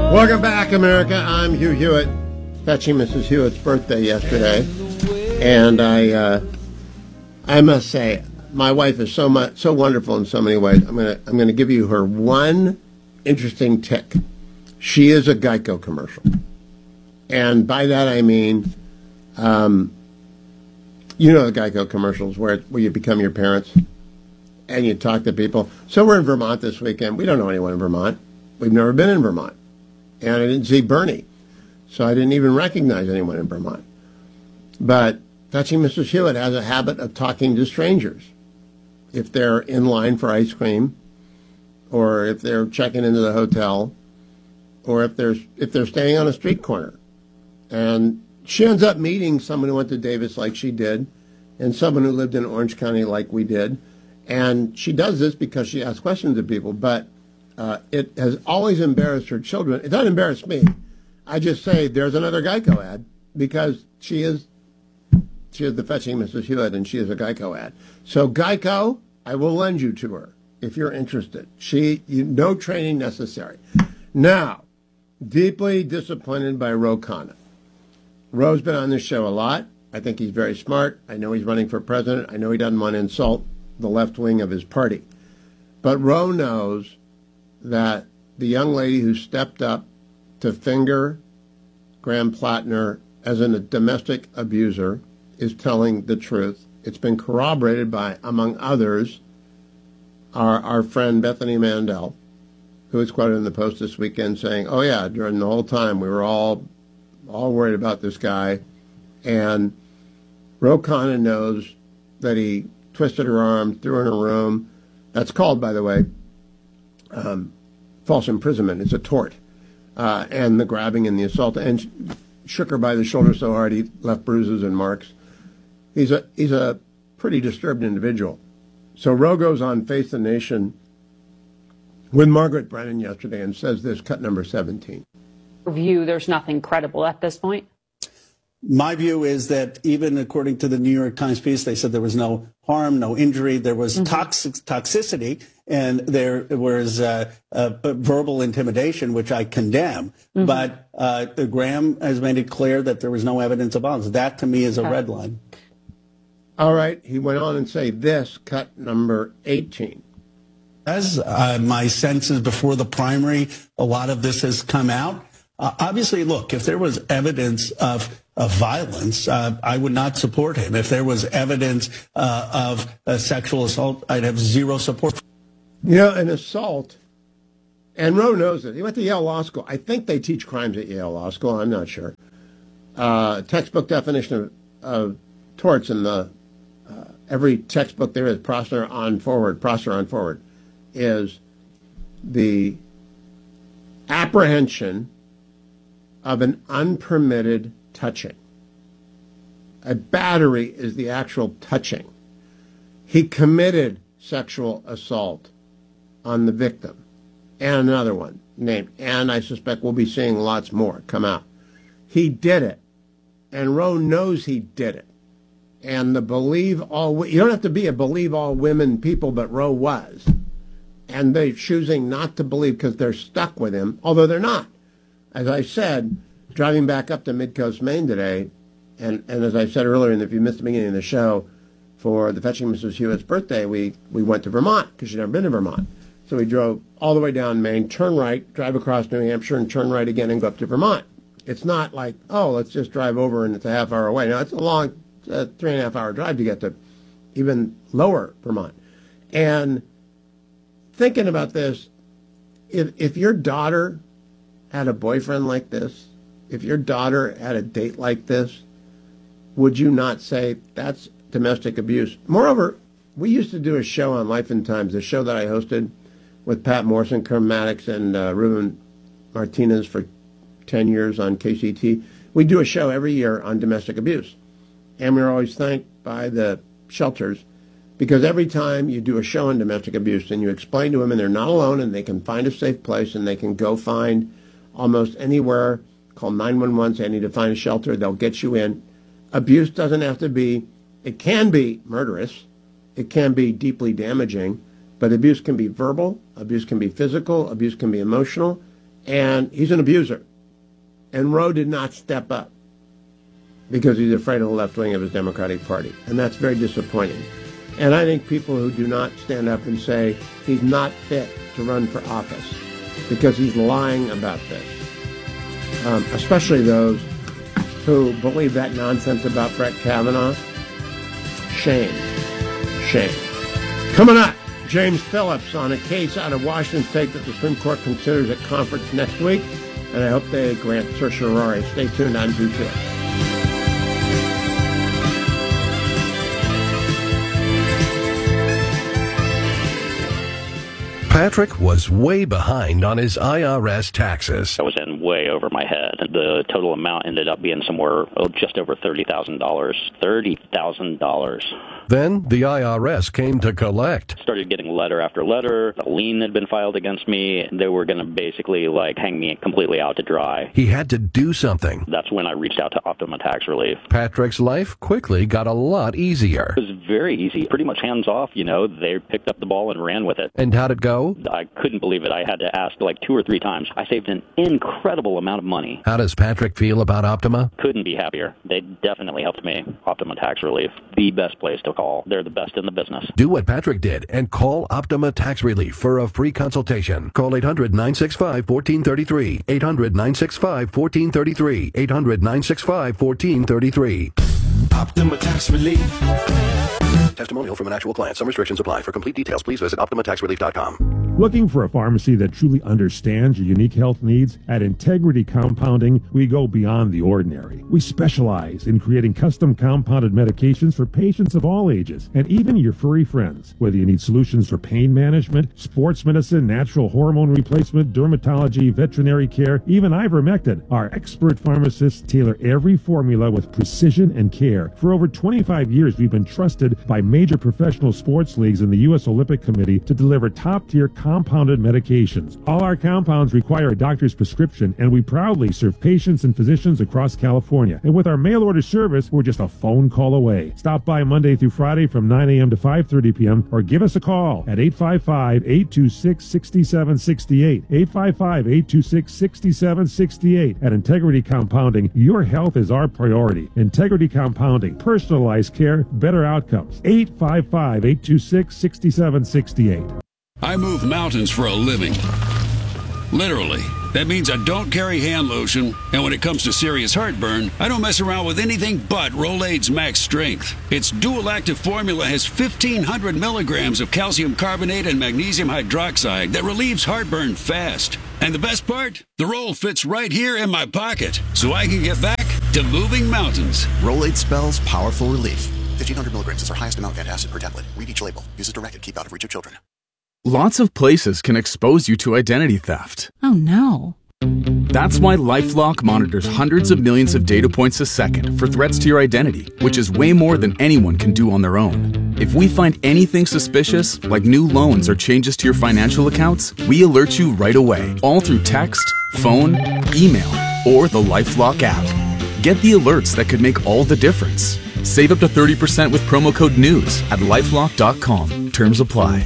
Welcome back, America. I'm Hugh Hewitt, fetching Mrs. Hewitt's birthday yesterday, and I must say, my wife is so wonderful in so many ways. I'm gonna give you her one interesting tick. She is a Geico commercial, and by that I mean, you know the Geico commercials where you become your parents and you talk to people. So we're in Vermont this weekend. We don't know anyone in Vermont. We've never been in Vermont. And I didn't see Bernie, so I didn't even recognize anyone in Vermont. But Fetching Mrs. Hewitt has a habit of talking to strangers. If they're in line for ice cream, or if they're checking into the hotel, or if they're staying on a street corner. And she ends up meeting someone who went to Davis like she did, and someone who lived in Orange County like we did. And she does this because she asks questions of people, but it has always embarrassed her children. It doesn't embarrass me. I just say there's another Geico ad because she is the Fetching Mrs. Hewitt and she is a Geico ad. So Geico, I will lend you to her if you're interested. No training necessary. Now, deeply disappointed by Ro Khanna. Ro's been on this show a lot. I think he's very smart. I know he's running for president. I know he doesn't want to insult the left wing of his party. But Ro knows that the young lady who stepped up to finger Graham Plattner as a domestic abuser is telling the truth. It's been corroborated by, among others, our friend Bethany Mandel, who was quoted in the Post this weekend saying, oh yeah, during the whole time we were all worried about this guy. And Ro Khanna knows that he twisted her arm, threw her in a room. That's called, by the way, false imprisonment. It's a tort. And the grabbing and the assault, and shook her by the shoulder so hard he left bruises and marks. He's a pretty disturbed individual. So Ro goes on Face the Nation with Margaret Brennan yesterday and says this, cut number 17. View, there's nothing credible at this point. My view is that even according to the New York Times piece, they said there was no harm, no injury. There was toxicity, and there was verbal intimidation, which I condemn. But Graham has made it clear that there was no evidence of violence. That, to me, is a red line. All right. He went on and say this, cut number 18. As my sense is before the primary, a lot of this has come out. Obviously, look, if there was evidence of violence, I would not support him. If there was evidence of sexual assault, I'd have zero support. You know, an assault, and Ro knows it. He went to Yale Law School. I think they teach crimes at Yale Law School. I'm not sure. Textbook definition of torts in the every textbook there is, Prosser on forward, is the apprehension of an unpermitted touching. A battery is the actual touching. He committed sexual assault on the victim. And another one named, and I suspect we'll be seeing lots more come out. He did it. And Ro knows he did it. And you don't have to be a believe all women people, but Ro was. And they're choosing not to believe because they're stuck with him, although they're not. As I said, driving back up to Midcoast, Maine today, and as I said earlier, and if you missed the beginning of the show, for the Fetching Mrs. Hewitt's birthday, we went to Vermont because she'd never been to Vermont. So we drove all the way down Maine, turn right, drive across New Hampshire, and turn right again and go up to Vermont. It's not like, oh, let's just drive over and it's a half hour away. No, it's a long 3.5 hour drive to get to even lower Vermont. And thinking about this, if your daughter had a boyfriend like this, if your daughter had a date like this, would you not say that's domestic abuse? Moreover, we used to do a show on Life and Times, the show that I hosted with Pat Morrison, Kerm Maddox, and Ruben Martinez for 10 years on KCT. We do a show every year on domestic abuse. And we're always thanked by the shelters because every time you do a show on domestic abuse and you explain to women they're not alone and they can find a safe place and they can go find almost anywhere, call 911, say I need to find a shelter, they'll get you in. Abuse doesn't have to be, it can be murderous, it can be deeply damaging, but abuse can be verbal, abuse can be physical, abuse can be emotional, And he's an abuser. And Roe did not step up because he's afraid of the left wing of his Democratic Party. And that's very disappointing. And I think people who do not stand up and say he's not fit to run for office because he's lying about this, especially those who believe that nonsense about Brett Kavanaugh, shame. Shame. Coming up, James Phillips on a case out of Washington State that the Supreme Court considers at conference next week, and I hope they grant certiorari. Stay tuned. I'm Hugh Hewitt. Patrick was way behind on his IRS taxes. I was in way over my head. The total amount ended up being somewhere just over $30,000. $30,000. Then the IRS came to collect. Started getting letter after letter. A lien had been filed against me. They were going to basically hang me completely out to dry. He had to do something. That's when I reached out to Optima Tax Relief. Patrick's life quickly got a lot easier. It was very easy, pretty much hands off. They picked up the ball and ran with it. And how'd it go? I couldn't believe it. I had to ask 2 or 3 times. I saved an incredible amount of money. How does Patrick feel about Optima? Couldn't be happier. They definitely helped me. Optima Tax Relief, the best place to call. They're the best in the business. Do what Patrick did and call Optima Tax Relief for a free consultation. Call 800-965-1433. 800-965-1433. 800-965-1433. Optima Tax Relief. Testimonial from an actual client. Some restrictions apply. For complete details, please visit OptimaTaxRelief.com. Looking for a pharmacy that truly understands your unique health needs? At Integrity Compounding, we go beyond the ordinary. We specialize in creating custom compounded medications for patients of all ages, and even your furry friends. Whether you need solutions for pain management, sports medicine, natural hormone replacement, dermatology, veterinary care, even ivermectin, our expert pharmacists tailor every formula with precision and care. For over 25 years, we've been trusted by major professional sports leagues and the U.S. Olympic Committee to deliver top-tier compounded medications. All our compounds require a doctor's prescription, and we proudly serve patients and physicians across California. And with our mail-order service, we're just a phone call away. Stop by Monday through Friday from 9 a.m. to 5:30 p.m. or give us a call at 855-826-6768. 855-826-6768. At Integrity Compounding, your health is our priority. Integrity Compounding, personalized care, better outcomes. 855-826-6768. I move mountains for a living. Literally. That means I don't carry hand lotion, and when it comes to serious heartburn, I don't mess around with anything but Rolaids Max Strength. Its dual-active formula has 1,500 milligrams of calcium carbonate and magnesium hydroxide that relieves heartburn fast. And the best part? The roll fits right here in my pocket, so I can get back to moving mountains. Rolaids spells powerful relief. 1,500 milligrams is our highest amount of antacid per tablet. Read each label. Use as directed. Keep out of reach of children. Lots of places can expose you to identity theft. Oh no. That's why LifeLock monitors hundreds of millions of data points a second for threats to your identity, which is way more than anyone can do on their own. If we find anything suspicious, like new loans or changes to your financial accounts, we alert you right away, all through text, phone, email, or the LifeLock app. Get the alerts that could make all the difference. Save up to 30% with promo code NEWS at LifeLock.com. Terms apply.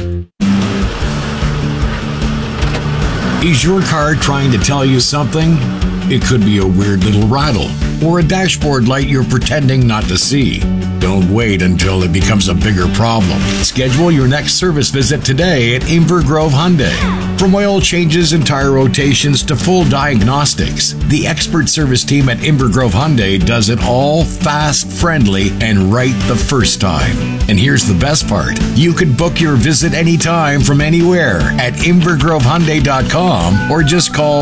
Is your car trying to tell you something? It could be a weird little rattle or a dashboard light you're pretending not to see. Don't wait until it becomes a bigger problem. Schedule your next service visit today at Inver Grove Hyundai. From oil changes and tire rotations to full diagnostics, the expert service team at Inver Grove Hyundai does it all fast, friendly, and right the first time. And here's the best part. You can book your visit anytime from anywhere at invergrovehyundai.com or just call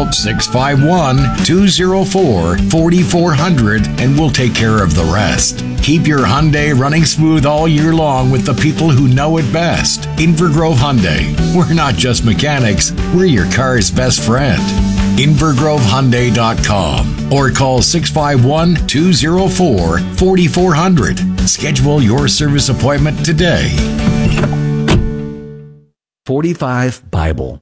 651-204-4400 and we'll take care of the rest. Keep your Hyundai running smooth all year long with the people who know it best. Inver Grove Hyundai. We're not just mechanics, we're your car's best friend. invergrovehyundai.com or call 651-204-4400. Schedule your service appointment today. 45 Bible.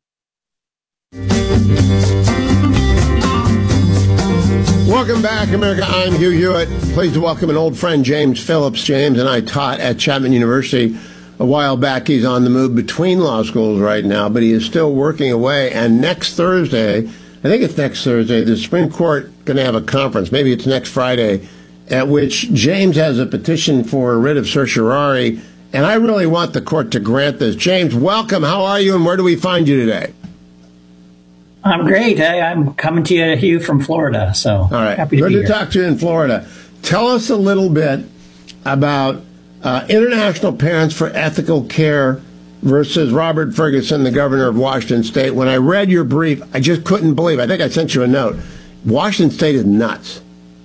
Welcome back, America. I'm Hugh Hewitt. Pleased to welcome an old friend, James Phillips. James and I taught at Chapman University a while back he's on the move between law schools right now, but he is still working away. And next Thursday, I think it's next Thursday, the Supreme Court going to have a conference. Maybe it's next Friday, at which James has a petition for a writ of certiorari. And I really want the court to grant this. James, welcome. How are you, and where do we find you today? I'm great. I'm coming to you, Hugh, from Florida. So all right. Happy to Good be to here. talk to you in Florida. Tell us a little bit about International Parents for Ethical Care versus Robert Ferguson, the governor of Washington State. When I read your brief, I just couldn't believe. I think I sent you a note. Washington State is nuts.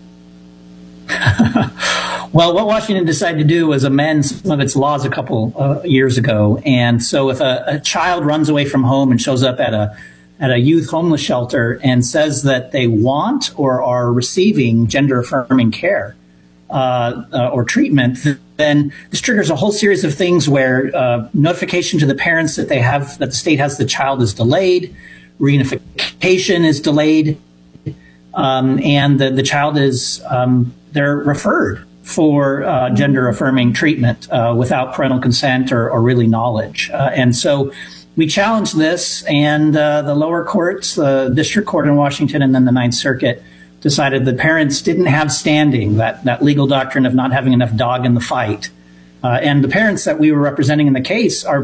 Well, what Washington decided to do was amend some of its laws a couple years ago. And so if a child runs away from home and shows up at a youth homeless shelter and says that they want or are receiving gender-affirming care or treatment, then this triggers a whole series of things where notification to the parents that that the state has the child is delayed, reunification is delayed, and the child is they're referred for gender-affirming treatment without parental consent or really knowledge. And so we challenged this, and the lower courts, the district court in Washington and then the Ninth Circuit, decided that parents didn't have standing, that legal doctrine of not having enough dog in the fight. And the parents that we were representing in the case are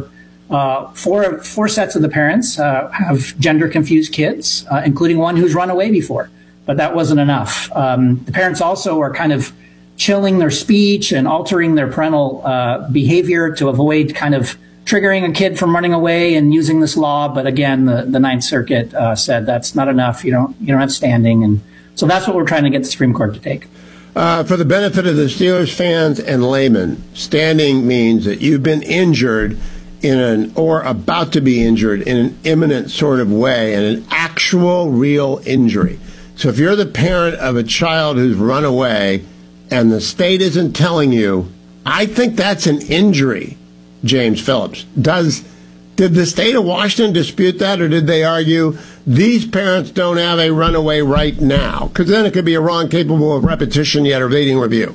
four sets of the parents have gender-confused kids, including one who's run away before. But that wasn't enough. The parents also are kind of chilling their speech and altering their parental behavior to avoid kind of triggering a kid from running away and using this law. But again, the Ninth Circuit said that's not enough. You don't have standing. And so that's what we're trying to get the Supreme Court to take. For the benefit of the Steelers fans and laymen, standing means that you've been injured or about to be injured in an imminent sort of way, and an actual real injury. So if you're the parent of a child who's run away and the state isn't telling you, I think that's an injury, James Phillips. Did the state of Washington dispute that, or did they argue these parents don't have a runaway right now? Because then it could be a wrong capable of repetition yet evading review.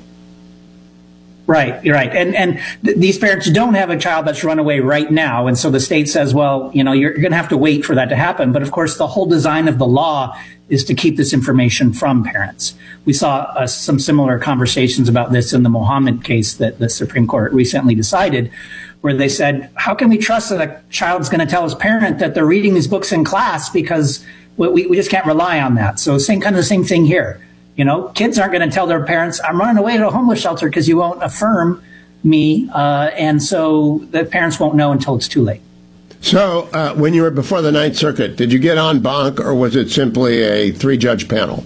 Right, you're right. And these parents don't have a child that's run away right now. And so the state says, well, you're going to have to wait for that to happen. But of course, the whole design of the law is to keep this information from parents. We saw some similar conversations about this in the Mohammed case that the Supreme Court recently decided, where they said, how can we trust that a child's going to tell his parent that they're reading these books in class, because we just can't rely on that. So same thing here. Kids aren't going to tell their parents, I'm running away to a homeless shelter because you won't affirm me. And so the parents won't know until it's too late. So when you were before the Ninth Circuit, did you get en banc, or was it simply a 3-judge panel?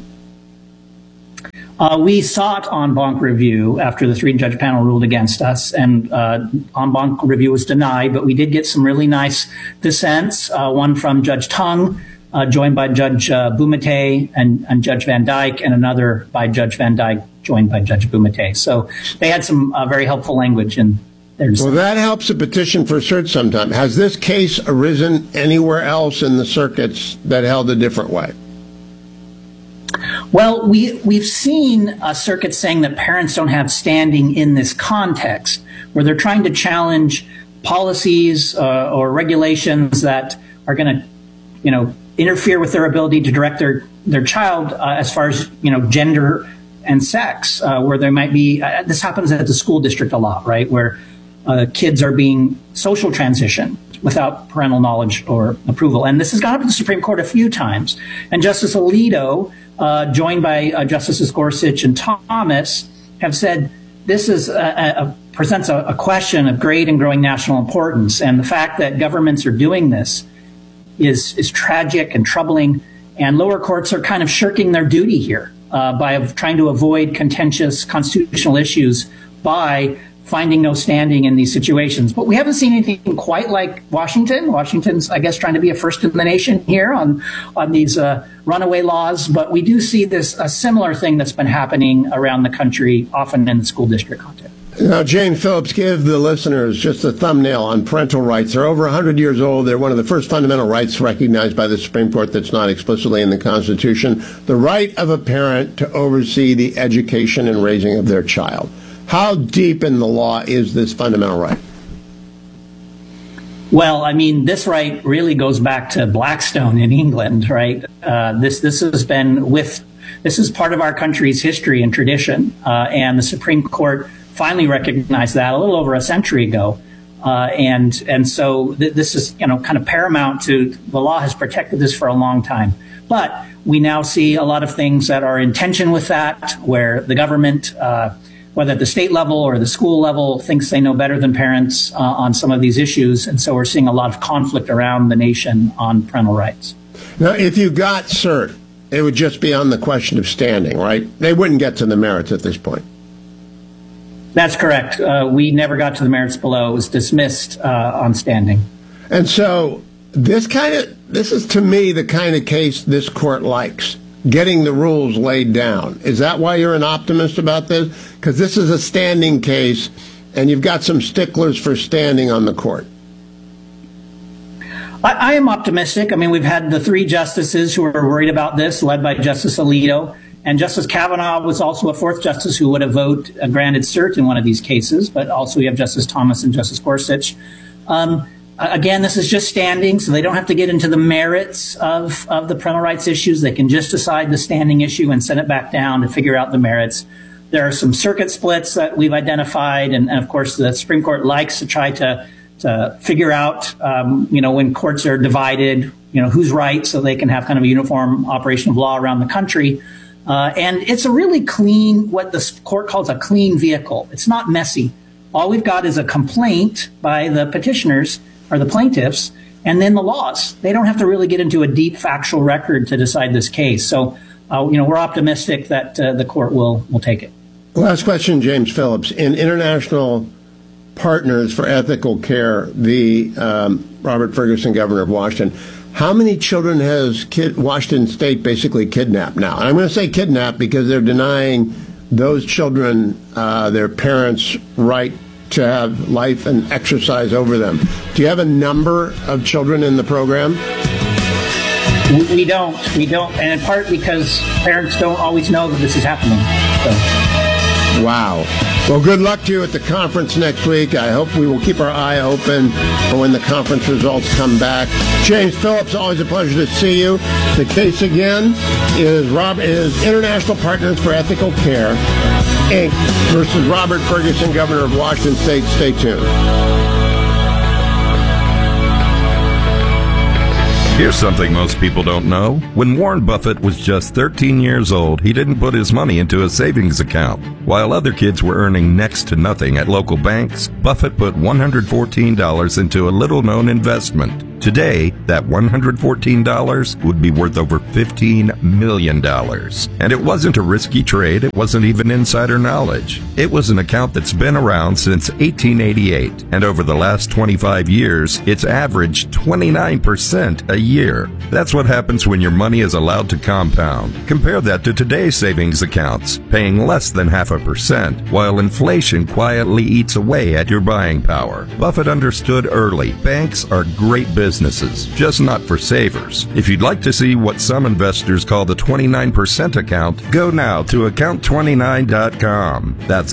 We sought en banc review after the 3-judge panel ruled against us, and en banc review was denied, but we did get some really nice dissents, one from Judge Tung, joined by Judge Bumate and Judge Van Dyke, and another by Judge Van Dyke, joined by Judge Bumate. So they had some very helpful language in their dissent. Well, that helps a petition for cert sometime. Has this case arisen anywhere else in the circuits that held a different way? Well, we've seen circuits saying that parents don't have standing in this context, where they're trying to challenge policies or regulations that are going to, interfere with their ability to direct their child as far as, gender and sex, where there might be, this happens at the school district a lot, right, where kids are being social transitioned without parental knowledge or approval. And this has gone up to the Supreme Court a few times. And Justice Alito, joined by Justices Gorsuch and Thomas, have said this is presents a question of great and growing national importance. And the fact that governments are doing this is tragic and troubling. And lower courts are kind of shirking their duty here by trying to avoid contentious constitutional issues by finding no standing in these situations. But we haven't seen anything quite like Washington. Washington's, I guess, trying to be a first in the nation here on these runaway laws. But we do see a similar thing that's been happening around the country, often in the school district context. Now, James Phillips, give the listeners just a thumbnail on parental rights. They're over 100 years old. They're one of the first fundamental rights recognized by the Supreme Court that's not explicitly in the Constitution. The right of a parent to oversee the education and raising of their child. How deep in the law is this fundamental right? Well, I mean, this right really goes back to Blackstone in England, right? This is part of our country's history and tradition, and the Supreme Court finally recognized that a little over a century ago, and so this is kind of paramount to the law has protected this for a long time, but we now see a lot of things that are in tension with that, where the government, whether at the state level or the school level, thinks they know better than parents on some of these issues. And so we're seeing a lot of conflict around the nation on parental rights. Now, if you got cert, it would just be on the question of standing, right? They wouldn't get to the merits at this point. That's correct. We never got to the merits below. It was dismissed on standing. And so this is, to me, the kind of case this court likes. Getting the rules laid down. Is that why you're an optimist about this? Because this is a standing case, and you've got some sticklers for standing on the court. I am optimistic. I mean, we've had the three justices who are worried about this, led by Justice Alito. And Justice Kavanaugh was also a fourth justice who would have granted cert in one of these cases. But also we have Justice Thomas and Justice Gorsuch. Again, this is just standing, so they don't have to get into the merits of the parental rights issues. They can just decide the standing issue and send it back down to figure out the merits. There are some circuit splits that we've identified, and of course the Supreme Court likes to try to figure out, when courts are divided, who's right, so they can have kind of a uniform operation of law around the country. And it's a really clean, what the court calls a clean vehicle. It's not messy. All we've got is a complaint by the petitioners or the plaintiffs, and then the laws. They don't have to really get into a deep factual record to decide this case. So, we're optimistic that the court will take it. Last question, James Phillips. In International Partners for Ethical Care, the Robert Ferguson, governor of Washington, how many children has Washington State basically kidnapped now? And I'm going to say kidnapped because they're denying those children their parents' right to have life and exercise over them. Do you have a number of children in the program? We don't, and in part because parents don't always know that this is happening. So. Wow. Well, good luck to you at the conference next week. I hope we will keep our eye open for when the conference results come back. James Phillips, always a pleasure to see you. The case again is International Partners for Ethical Care, Inc. versus Robert Ferguson, governor of Washington State. Stay tuned. Here's something most people don't know. When Warren Buffett was just 13 years old, he didn't put his money into a savings account. While other kids were earning next to nothing at local banks, Buffett put $114 into a little-known investment. Today, that $114 would be worth over $15 million. And it wasn't a risky trade. It wasn't even insider knowledge. It was an account that's been around since 1888. And over the last 25 years, it's averaged 29% a year. That's what happens when your money is allowed to compound. Compare that to today's savings accounts, paying less than 0.5%, while inflation quietly eats away at your buying power. Buffett understood early. Banks are great businesses, just not for savers. If you'd like to see what some investors call the 29% account, go now to account29.com. That's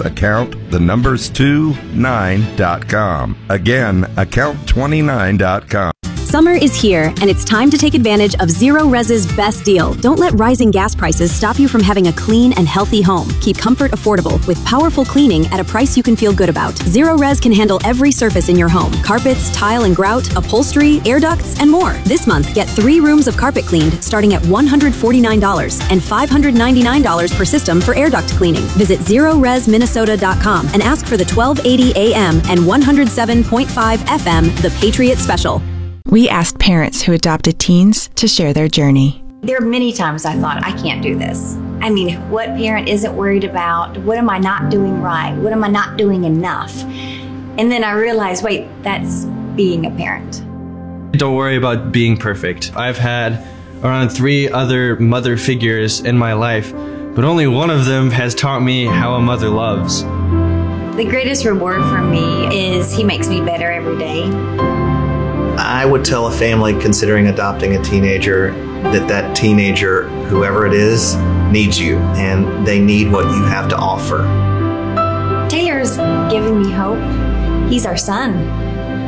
account29.com. Again, account29.com. Summer is here, and it's time to take advantage of Zero Res's best deal. Don't let rising gas prices stop you from having a clean and healthy home. Keep comfort affordable with powerful cleaning at a price you can feel good about. Zero Res can handle every surface in your home: carpets, tile and grout, upholstery, air ducts, and more. This month, get 3 rooms of carpet cleaned starting at $149 and $599 per system for air duct cleaning. Visit ZeroResMinnesota.com and ask for the 1280 AM and 107.5 FM The Patriot Special. We asked parents who adopted teens to share their journey. There are many times I thought, I can't do this. I mean, what parent isn't worried about? What am I not doing right? What am I not doing enough? And then I realized, wait, that's being a parent. Don't worry about being perfect. I've had around 3 other mother figures in my life, but only one of them has taught me how a mother loves. The greatest reward for me is he makes me better every day. I would tell a family considering adopting a teenager that teenager, whoever it is, needs you, and they need what you have to offer. Taylor's giving me hope. He's our son,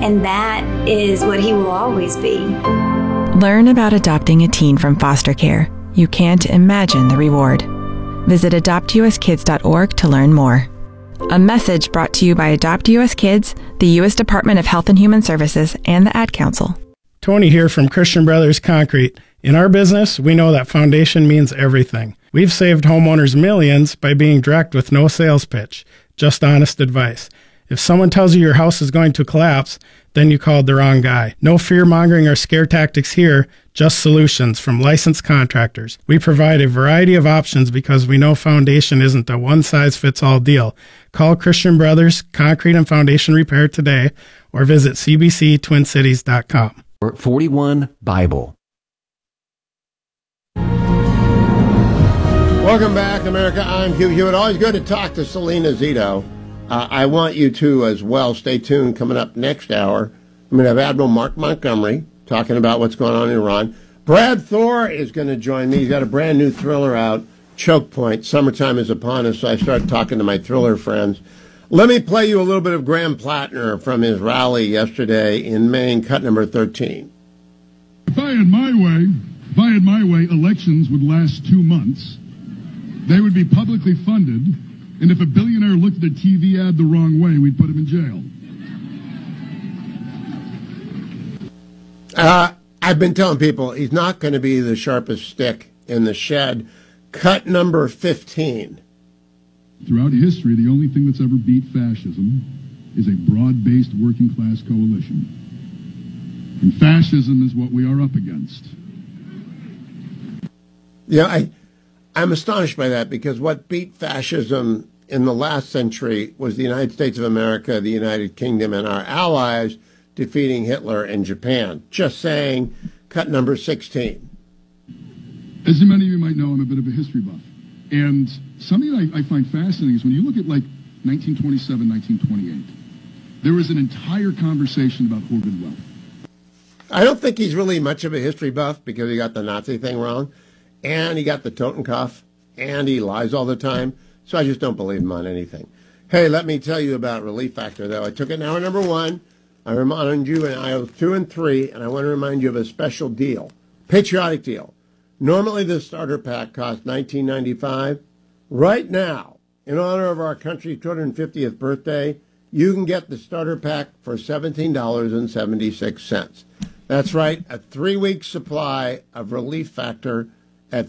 And that is what he will always be. Learn about adopting a teen from foster care. You can't imagine the reward. Visit adoptuskids.org to learn more. A message brought to you by Adopt US Kids, the U.S. Department of Health and Human Services, and the Ad Council. Tony here from Christian Brothers Concrete. In our business, we know that foundation means everything. We've saved homeowners millions by being direct with no sales pitch, just honest advice. If someone tells you your house is going to collapse, then you called the wrong guy. No fear-mongering or scare tactics here, just solutions from licensed contractors. We provide a variety of options because we know foundation isn't a one-size-fits-all deal. Call Christian Brothers Concrete and Foundation Repair today or visit cbctwincities.com. 41 Bible. Welcome back, America. I'm Hugh Hewitt. Always good to talk to Selena Zito. I want you to as well. Stay tuned. Coming up next hour, I'm going to have Admiral Mark Montgomery talking about what's going on in Iran. Brad Thor is going to join me. He's got a brand new thriller out, Choke Point. Summertime is upon us, so I start talking to my thriller friends. Let me play you a little bit of Graham Plattner from his rally yesterday in Maine, cut number 13. If I had my way, elections would last 2 months. They would be publicly funded, and if a billionaire looked at a TV ad the wrong way, we'd put him in jail. I've been telling people he's not going to be the sharpest stick in the shed. Cut number 15. Throughout history, the only thing that's ever beat fascism is a broad-based working-class coalition. And fascism is what we are up against. Yeah, I'm astonished by that because what beat fascism in the last century was the United States of America, the United Kingdom, and our allies defeating Hitler and Japan. Just saying, cut number 16. As many of you might know, I'm a bit of a history buff. And something I find fascinating is when you look at, like, 1927, 1928, there was an entire conversation about hoarded wealth. I don't think he's really much of a history buff because he got the Nazi thing wrong, and he got the Totenkopf, and he lies all the time, so I just don't believe him on anything. Hey, let me tell you about Relief Factor, though. I took it in hour number 1. I remind you in aisles 2 and 3, and I want to remind you of a special deal, patriotic deal. Normally, the starter pack costs $19.95. Right now, in honor of our country's 250th birthday, you can get the starter pack for $17.76. That's right, a 3-week supply of Relief Factor at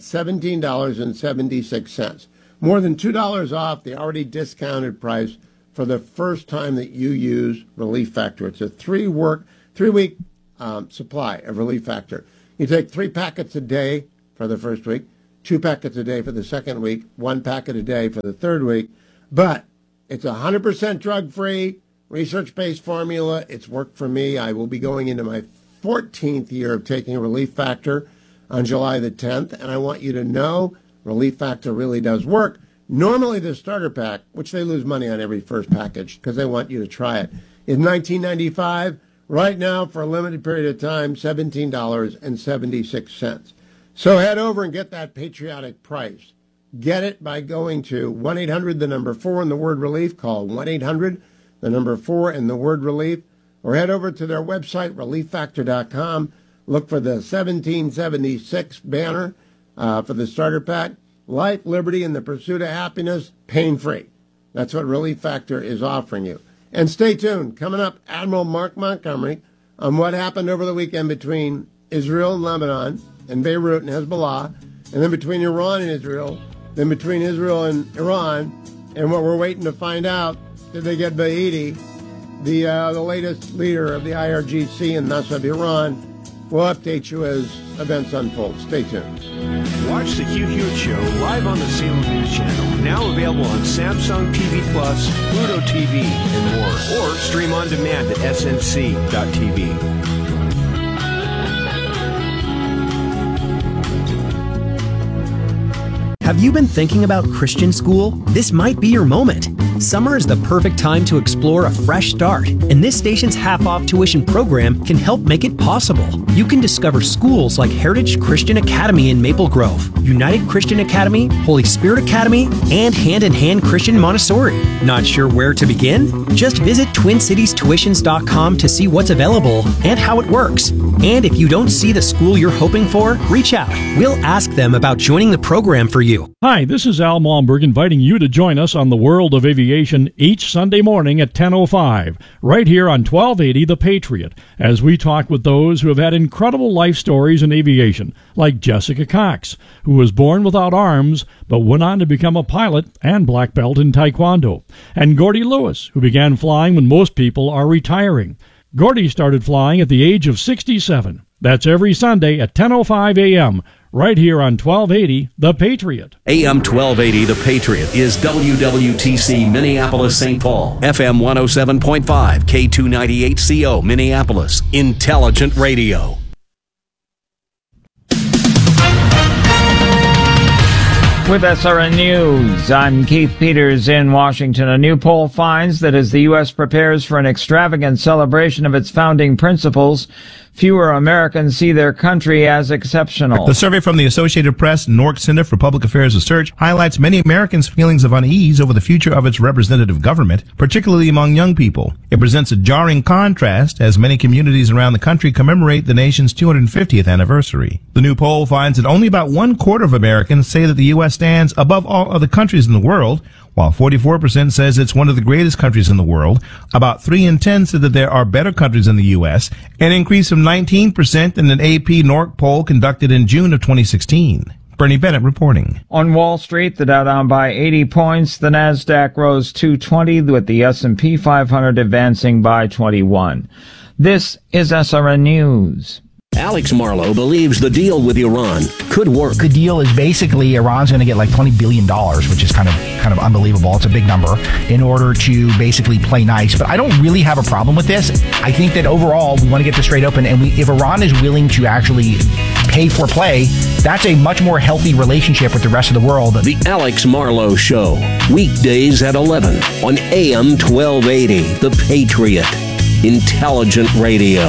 $17.76. More than $2 off the already discounted price for the first time that you use Relief Factor. It's a 3-week supply of Relief Factor. You take 3 packets a day for the first week, 2 packets a day for the second week, 1 packet a day for the third week. But it's 100% drug-free, research-based formula. It's worked for me. I will be going into my 14th year of taking Relief Factor on July the 10th, and I want you to know Relief Factor really does work. Normally the starter pack, which they lose money on every first package because they want you to try it, is $19.95. Right now, for a limited period of time, $17.76. So head over and get that patriotic price. Get it by going to 1-800, the number 4, and the word relief. Call 1-800, the number 4, and the word relief. Or head over to their website, relieffactor.com. Look for the 1776 banner for the starter pack. Life, liberty, and the pursuit of happiness, pain-free. That's what Relief Factor is offering you. And stay tuned. Coming up, Admiral Mark Montgomery on what happened over the weekend between Israel and Lebanon and Beirut and Hezbollah, and then between Iran and Israel, then between Israel and Iran, and what we're waiting to find out, did they get Bahidi, the latest leader of the IRGC and thus of Iran? We'll update you as events unfold. Stay tuned. Watch the Hugh Hewitt Show live on the Salem News Channel, now available on Samsung TV Plus, Pluto TV, and more. Or stream on demand at snc.tv. Have you been thinking about Christian school? This might be your moment. Summer is the perfect time to explore a fresh start, and this station's half-off tuition program can help make it possible. You can discover schools like Heritage Christian Academy in Maple Grove, United Christian Academy, Holy Spirit Academy, and Hand in Hand Christian Montessori. Not sure where to begin? Just visit TwinCitiesTuitions.com to see what's available and how it works. And if you don't see the school you're hoping for, reach out. We'll ask them about joining the program for you. Hi, this is Al Malmberg inviting you to join us on the World of Aviation each Sunday morning at 10:05, right here on 1280 The Patriot, as we talk with those who have had incredible life stories in aviation, like Jessica Cox, who was born without arms but went on to become a pilot and black belt in Taekwondo, and Gordy Lewis, who began flying when most people are retiring. Gordy started flying at the age of 67. That's every Sunday at 10:05 a.m., right here on 1280 The Patriot. AM 1280 The Patriot is WWTC Minneapolis St. Paul, FM 107.5, K298CO Minneapolis, Intelligent Radio. With SRN News, I'm Keith Peters in Washington. A new poll finds that as the U.S. prepares for an extravagant celebration of its founding principles, fewer Americans see their country as exceptional. The survey from the Associated Press Nork Center for Public Affairs Research highlights many Americans' feelings of unease over the future of its representative government, particularly among young people. It presents a jarring contrast as many communities around the country commemorate the nation's 250th anniversary. The new poll finds that only about 1/4 of Americans say that the U.S. stands above all other countries in the world, while 44% says it's one of the greatest countries in the world. About 3 in 10 said that there are better countries in the U.S., an increase of 19% in an AP Nork poll conducted in June of 2016. Bernie Bennett reporting. On Wall Street, the Dow down by 80 points, the Nasdaq rose 220, with the S&P 500 advancing by 21. This is SRN News. Alex Marlow believes the deal with Iran could work. The deal is basically Iran's going to get like $20 billion, which is kind of unbelievable. It's a big number, in order to basically play nice. But I don't really have a problem with this. I think that overall we want to get this straight open, and if Iran is willing to actually pay for play, that's a much more healthy relationship with the rest of the world. The Alex Marlow Show, weekdays at 11 on AM 1280, The Patriot, Intelligent Radio.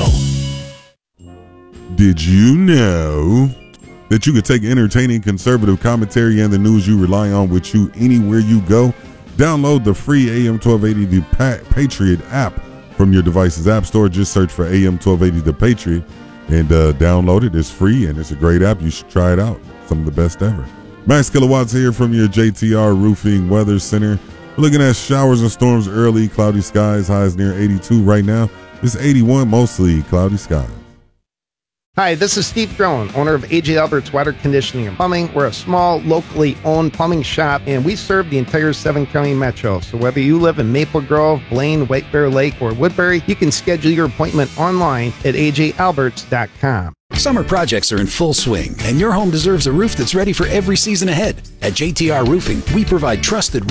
Did you know that you could take entertaining conservative commentary and the news you rely on with you anywhere you go? Download the free AM 1280 The Patriot app from your device's app store. Just search for AM 1280 The Patriot and download it. It's free and it's a great app. You should try it out. Some of the best ever. Max Kilowatts here from your JTR Roofing Weather Center. We're looking at showers and storms early, cloudy skies, highs near 82 right now. It's 81, mostly cloudy skies. Hi, this is Steve Drone, owner of AJ Albert's Water Conditioning and Plumbing. We're a small, locally owned plumbing shop, and we serve the entire 7-county metro. So whether you live in Maple Grove, Blaine, White Bear Lake, or Woodbury, you can schedule your appointment online at ajalberts.com. Summer projects are in full swing, and your home deserves a roof that's ready for every season ahead. At JTR Roofing, we provide trusted